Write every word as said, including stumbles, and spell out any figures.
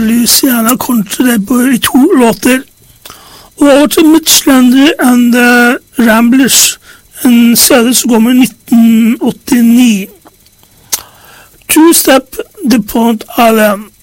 Louisiana Country Depot i to låter. Og over til Midtslander and the Ramblers, en C D som kommer i nitten åttini. Two Step DuPont Island.